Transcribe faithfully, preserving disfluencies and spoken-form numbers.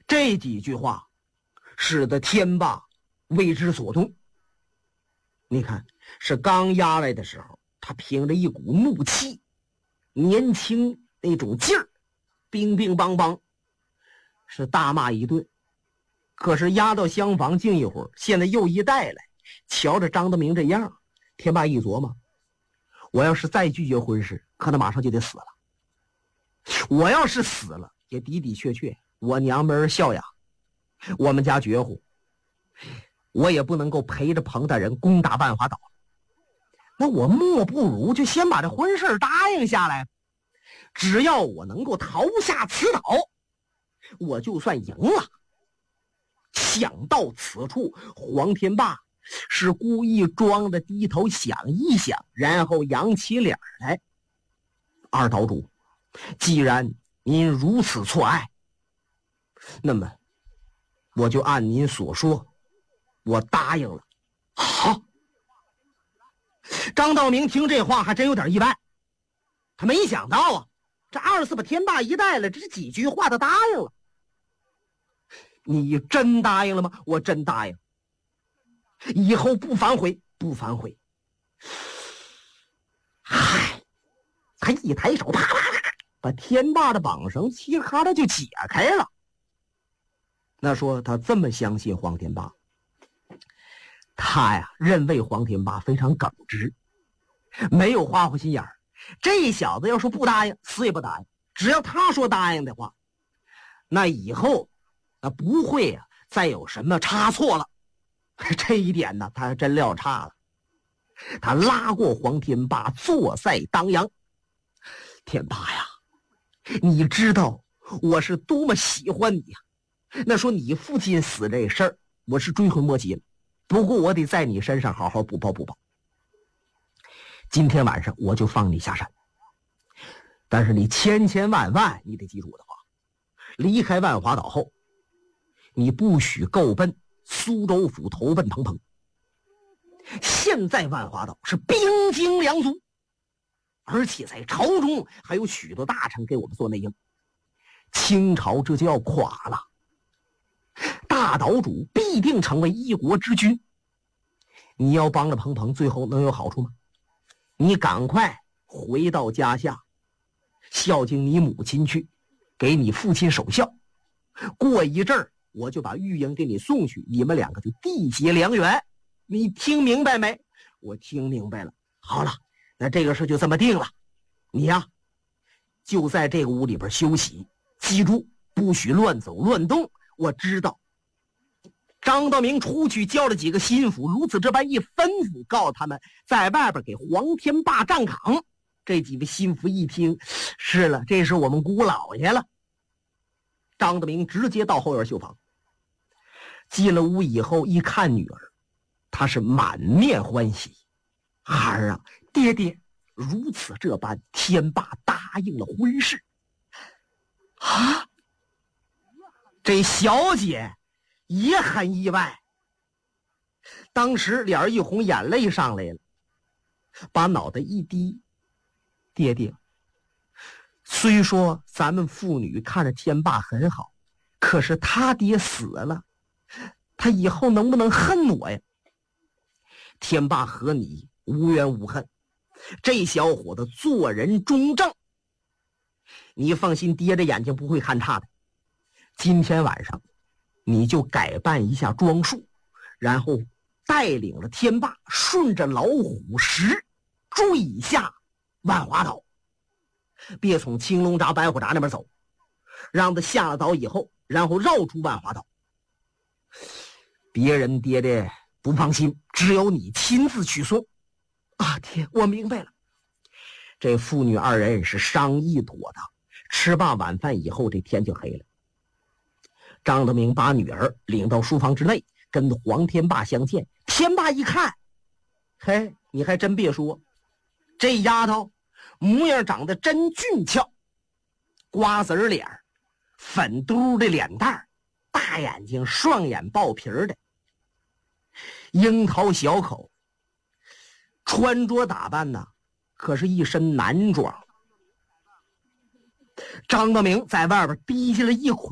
这几句话使得天霸为之所动。你看，是刚压来的时候，他凭着一股怒气，年轻那种劲儿，乒乒乓乓，是大骂一顿。可是压到厢房静一会儿，现在又一带来，瞧着张德明这样，天霸一琢磨，我要是再拒绝婚事，可能马上就得死了。我要是死了，也的的确确我娘们儿孝养，我们家绝户，我也不能够陪着彭大人攻打万华岛。那我莫不如就先把这婚事答应下来，只要我能够逃下此岛，我就算赢了。想到此处，黄天霸是故意装的低头想一想，然后扬起脸来。二岛主，既然您如此错爱，那么我就按您所说，我答应了。好。张道明听这话还真有点意外，他没想到啊，这二次把天霸一带了，这几句话他答应了。你真答应了吗？我真答应，以后不反悔，不反悔。嗨，他一抬手，啪啪啪，把天霸的绑绳嘁咔的就解开了。那说他这么相信黄天霸，他呀认为黄天霸非常耿直，没有花花心眼儿。这小子要说不答应，死也不答应。只要他说答应的话，那以后那不会呀、啊、再有什么差错了。这一点呢，他还真料差了。他拉过黄天霸，坐在当阳。天霸呀，你知道我是多么喜欢你呀、啊！那说你父亲死这事儿，我是追悔莫及了。不过我得在你身上好好补报补报。今天晚上我就放你下山，但是你千千万万你得记住我的话，离开万华岛后，你不许够奔苏州府投奔彭彭。现在万华岛是兵精粮足，而且在朝中还有许多大臣给我们做内应，清朝这就要垮了，大岛主必定成为一国之君。你要帮着彭彭，最后能有好处吗？你赶快回到家下，孝敬你母亲去，给你父亲守孝。过一阵儿，我就把玉英给你送去，你们两个就缔结良缘。你听明白没？我听明白了。好了，那这个事就这么定了。你呀，就在这个屋里边休息，记住不许乱走乱动。我知道。张道明出去叫了几个心腹，如此这般一吩咐，告诉他们在外边给黄天霸站岗。这几位心腹一听，是了，这是我们姑老爷了。张道明直接到后院绣房，进了屋以后一看女儿，他是满面欢喜。孩儿啊，爹爹如此这般，天霸答应了婚事啊！这小姐也很意外，当时脸一红，眼泪上来了，把脑袋一低。爹爹，虽说咱们父女看着天霸很好，可是他爹死了，他以后能不能恨我呀？天霸和你无冤无恨，这小伙子做人忠正，你放心，爹的眼睛不会看差的。今天晚上你就改扮一下装束，然后带领了天霸顺着老虎石坠下万华岛，别从青龙闸白虎闸那边走，让他下了岛以后，然后绕出万华岛。别人爹爹不放心，只有你亲自去送。啊，爹，我明白了。这父女二人是商议妥当，吃罢晚饭以后，这天就黑了。张德明把女儿领到书房之内，跟黄天霸相见。天霸一看，嘿，你还真别说，这丫头模样长得真俊俏，瓜子脸，粉嘟的脸蛋，大眼睛，双眼爆皮的，樱桃小口，穿着打扮呢，可是一身男装。张德明在外边提下了一捆